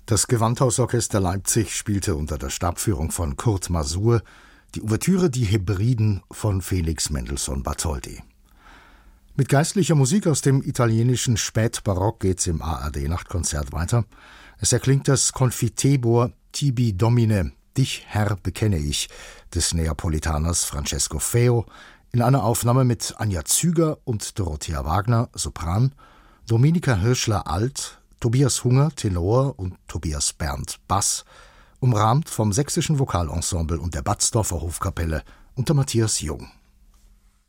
Das Gewandhausorchester Leipzig spielte unter der Stabführung von Kurt Masur die Ouvertüre Die Hebriden von Felix Mendelssohn Bartholdy. Mit geistlicher Musik aus dem italienischen Spätbarock geht's im ARD-Nachtkonzert weiter. Es erklingt das Confitebor Tibi Domine, Dich, Herr, bekenne ich, des Neapolitaners Francesco Feo, in einer Aufnahme mit Anja Züger und Dorothea Wagner, Sopran, Dominika Hirschler, Alt, Tobias Hunger, Tenor und Tobias Berndt, Bass, umrahmt vom Sächsischen Vokalensemble und der Batzdorfer Hofkapelle unter Matthias Jung.